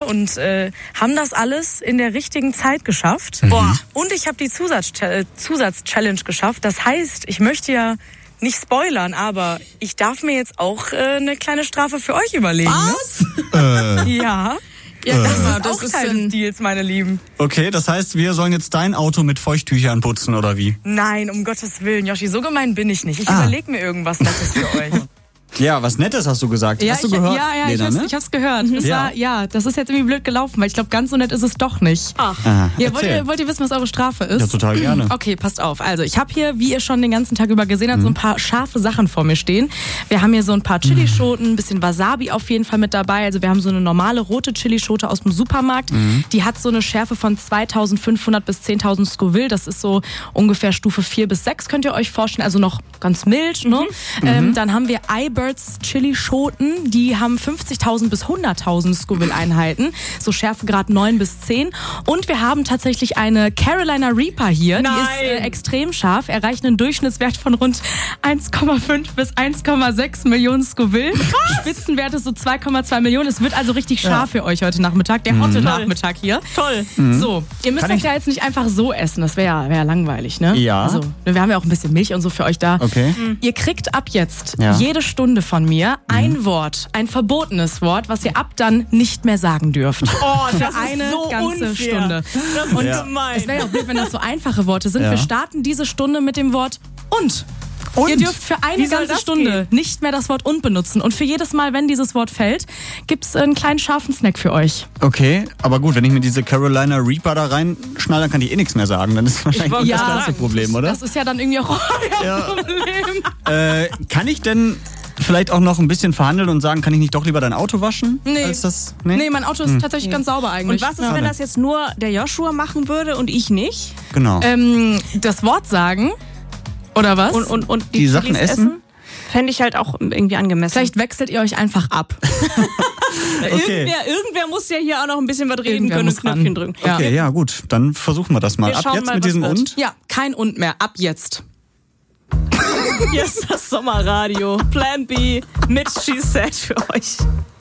und haben das alles in der richtigen Zeit geschafft. Boah. Und ich habe die Zusatz-Challenge geschafft. Das heißt, ich möchte ja nicht spoilern, aber ich darf mir jetzt auch eine kleine Strafe für euch überlegen. Was? Ja. Ja, das ist auch Teil des Deals, meine Lieben. Okay, das heißt, wir sollen jetzt dein Auto mit Feuchttüchern putzen, oder wie? Nein, um Gottes Willen, Yoshi, so gemein bin ich nicht. Ich überlege mir irgendwas Nettes für euch. Ja, was Nettes hast du gesagt. Ja, hast du gehört? Ja, Lena, ich hab's gehört. Das ist jetzt irgendwie blöd gelaufen, weil ich glaube, ganz so nett ist es doch nicht. Ja, wollt ihr wissen, was eure Strafe ist? Ja, total gerne. Okay, passt auf. Also, ich habe hier, wie ihr schon den ganzen Tag über gesehen habt, so ein paar scharfe Sachen vor mir stehen. Wir haben hier so ein paar Chilischoten, ein bisschen Wasabi auf jeden Fall mit dabei. Also, wir haben so eine normale rote Chilischote aus dem Supermarkt. Die hat so eine Schärfe von 2500 bis 10.000 Scoville. Das ist so ungefähr Stufe 4 bis 6, könnt ihr euch vorstellen. Also noch ganz mild, ne? Dann haben wir Iberts Chilischoten, die haben 50.000 bis 100.000 Scoville-Einheiten, so Schärfegrad 9 bis 10. Und wir haben tatsächlich eine Carolina Reaper hier, die ist extrem scharf, erreicht einen Durchschnittswert von rund 1,5 bis 1,6 Millionen Scoville. Spitzenwert ist so 2,2 Millionen. Es wird also richtig scharf für euch heute Nachmittag, der hotte Nachmittag hier. Toll. So, ihr müsst das ja jetzt nicht einfach so essen, das wäre ja langweilig, ne? Ja. Also, wir haben ja auch ein bisschen Milch und so für euch da. Okay. Ihr kriegt ab jetzt jede Stunde von mir ein Wort, ein verbotenes Wort, was ihr ab dann nicht mehr sagen dürft. Oh, für das eine ist so ganze unfair. Stunde. Das ist gemein. Es wäre ja auch blöd, wenn das so einfache Worte sind. Ja. Wir starten diese Stunde mit dem Wort und. Ihr dürft für eine ganze Stunde nicht mehr das Wort und benutzen. Und für jedes Mal, wenn dieses Wort fällt, gibt's einen kleinen scharfen Snack für euch. Okay, aber gut, wenn ich mir diese Carolina Reaper da reinschnall, dann kann ich eh nichts mehr sagen. Dann ist wahrscheinlich das ganze Problem, oder? Das ist ja dann irgendwie auch euer Problem. Kann ich denn vielleicht auch noch ein bisschen verhandeln und sagen, kann ich nicht doch lieber dein Auto waschen? Nee. Als das, Nee, mein Auto ist tatsächlich ganz sauber eigentlich. Und was ist, wenn das jetzt nur der Joshua machen würde und ich nicht? Genau. Das Wort sagen, oder was? Und die Sachen Chilis essen? Fände ich halt auch irgendwie angemessen. Vielleicht wechselt ihr euch einfach ab. Okay. Irgendwer muss ja hier auch noch ein bisschen was reden Irgendwer können und muss ran. Knöpfchen drücken. Ja. Okay, ja gut, dann versuchen wir das mal. Wir Ab schauen jetzt mal, mit was diesem wird. Und? Ja, kein und mehr. Ab jetzt. Hier ist das Sommerradio. Plan B mit She Said für euch.